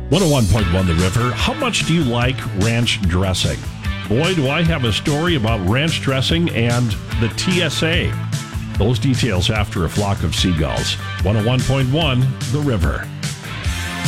101.1 The River. How much do you like ranch dressing? Boy, do I have a story about ranch dressing and the TSA. Those details after a flock of seagulls. 101.1 The River.